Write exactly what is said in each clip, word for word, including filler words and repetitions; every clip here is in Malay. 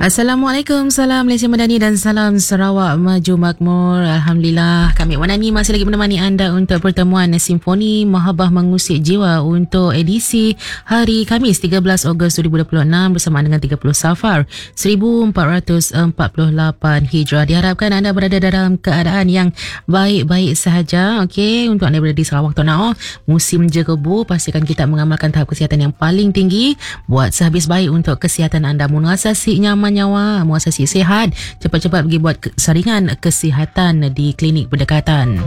Assalamualaikum, salam Malaysia Madani dan salam Sarawak Maju Makmur. Alhamdulillah, kami Wanani masih lagi menemani anda untuk pertemuan Simfoni Mahabbah Mengusik Jiwa untuk edisi hari Khamis tiga belas Ogos dua ribu dua puluh enam bersamaan dengan tiga puluh Safar seribu empat ratus empat puluh lapan Hijrah. Diharapkan anda berada dalam keadaan yang baik-baik sahaja. Okey, untuk anda berada di Sarawak atau Nao, musim jegebu, pastikan kita mengamalkan tahap kesihatan yang paling tinggi. Buat sehabis baik untuk kesihatan anda, mengasasi nyaman nyawa, muasasi sihat, cepat-cepat pergi buat saringan kesihatan di klinik berdekatan.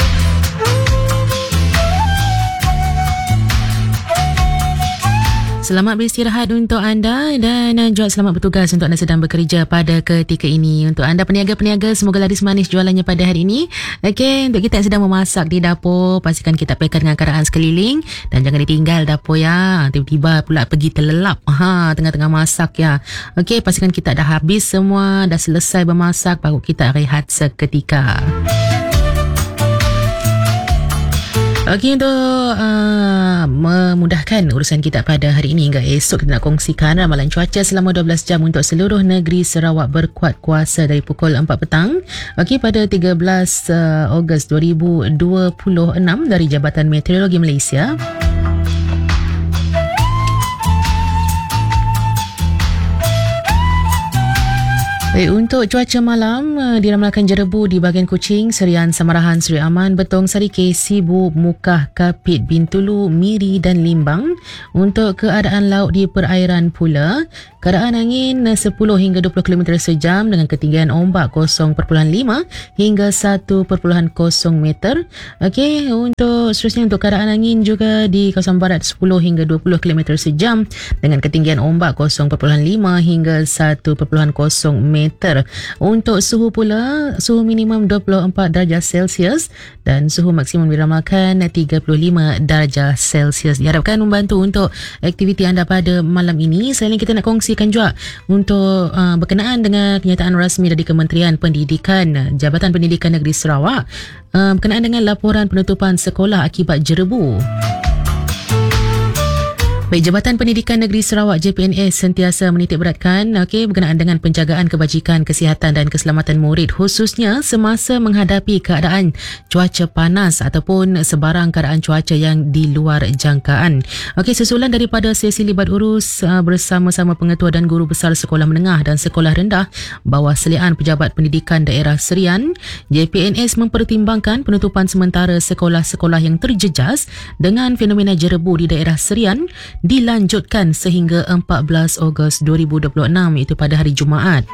Selamat beristirahat untuk anda dan juga selamat bertugas untuk anda sedang bekerja pada ketika ini. Untuk anda peniaga-peniaga, semoga laris manis jualannya pada hari ini. Okey, untuk kita yang sedang memasak di dapur, pastikan kita packkan dengan keadaan sekeliling dan jangan ditinggal dapur ya. Tiba-tiba pula pergi terlelap ha, tengah-tengah masak ya. Okey, pastikan kita dah habis semua, dah selesai bermasak, baru kita rehat seketika. Okey, untuk uh, memudahkan urusan kita pada hari ini hingga esok, kita nak kongsikan ramalan cuaca selama dua belas jam untuk seluruh negeri Sarawak berkuat kuasa dari pukul empat petang. Okey, pada tiga belas Ogos dua ribu dua puluh enam dari Jabatan Meteorologi Malaysia. Baik, untuk cuaca malam, diramalkan jerebu di bahagian Kuching, Serian, Samarahan, Seri Aman, Betong, Sarike, Sibu, Mukah, Kapit, Bintulu, Miri dan Limbang. Untuk keadaan laut di perairan pula, keadaan angin sepuluh hingga dua puluh kilometer sejam dengan ketinggian ombak kosong perpuluhan lima hingga satu perpuluhan kosong meter. Okey, untuk seterusnya untuk keadaan angin juga di kawasan barat sepuluh hingga dua puluh kilometer sejam dengan ketinggian ombak kosong perpuluhan lima hingga satu perpuluhan kosong meter. Untuk suhu pula, suhu minimum dua puluh empat darjah Celsius dan suhu maksimum diramalkan tiga puluh lima darjah Celsius. Diharapkan membantu untuk aktiviti anda pada malam ini. Selain kita nak kongsikan juga untuk uh, berkenaan dengan kenyataan rasmi dari Kementerian Pendidikan, Jabatan Pendidikan Negeri Sarawak uh, berkenaan dengan laporan penutupan sekolah akibat jerebu. Baik, Jabatan Pendidikan Negeri Sarawak J P N S sentiasa menitik beratkan okay, berkenaan dengan penjagaan kebajikan kesihatan dan keselamatan murid, khususnya semasa menghadapi keadaan cuaca panas ataupun sebarang keadaan cuaca yang di luar jangkaan. Okey, susulan daripada sesi libat urus uh, bersama-sama pengetua dan guru besar sekolah menengah dan sekolah rendah bawah seliaan Pejabat Pendidikan Daerah Serian, J P N S mempertimbangkan penutupan sementara sekolah-sekolah yang terjejas dengan fenomena jerebu di daerah Serian dilanjutkan sehingga empat belas Ogos dua ribu dua puluh enam, iaitu pada hari Jumaat.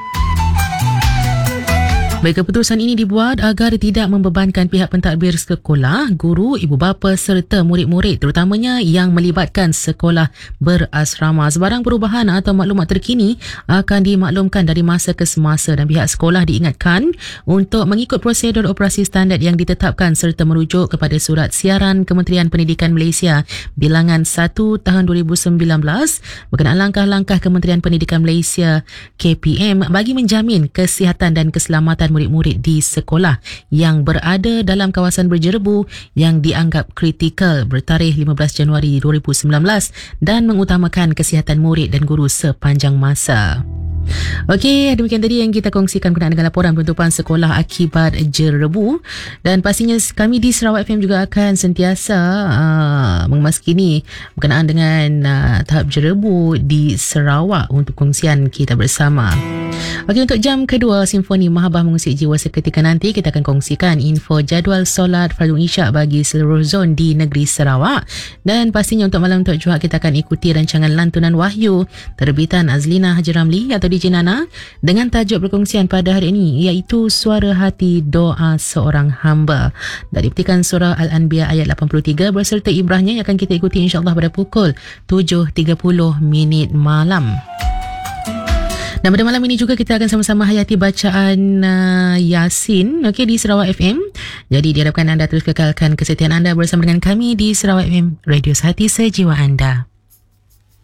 Baik, keputusan ini dibuat agar tidak membebankan pihak pentadbir sekolah, guru, ibu bapa serta murid-murid, terutamanya yang melibatkan sekolah berasrama. Sebarang perubahan atau maklumat terkini akan dimaklumkan dari masa ke semasa dan pihak sekolah diingatkan untuk mengikut prosedur operasi standard yang ditetapkan serta merujuk kepada surat siaran Kementerian Pendidikan Malaysia bilangan satu tahun dua ribu sembilan belas berkenaan langkah-langkah Kementerian Pendidikan Malaysia K P M bagi menjamin kesihatan dan keselamatan murid-murid di sekolah yang berada dalam kawasan berjerebu yang dianggap kritikal bertarikh lima belas Januari dua ribu sembilan belas dan mengutamakan kesihatan murid dan guru sepanjang masa. Okey, demikian tadi yang kita kongsikan berkenaan dengan laporan penutupan sekolah akibat jerebu, dan pastinya kami di Sarawak F M juga akan sentiasa uh, mengemaskini berkenaan dengan uh, tahap jerebu di Sarawak untuk kongsian kita bersama. Okey, untuk jam kedua Simfoni Mahabbah Mengusik Jiwa seketika nanti kita akan kongsikan info jadual solat Fardu Isyak bagi seluruh zon di negeri Sarawak, dan pastinya untuk malam untuk Jumaat kita akan ikuti rancangan lantunan Wahyu terbitan Azlina Haji Ramli atau D J Nana dengan tajuk perkongsian pada hari ini iaitu Suara Hati Doa Seorang Hamba dari petikan surah Al-Anbiya ayat lapan puluh tiga berserta ibrahnya yang akan kita ikuti insya-Allah pada pukul tujuh tiga puluh minit malam. Dan pada malam ini juga kita akan sama-sama hayati bacaan uh, Yasin okay, di Sarawak F M. Jadi diharapkan anda terus kekalkan kesetiaan anda bersama dengan kami di Sarawak F M, Radio Hati Sejiwa Anda.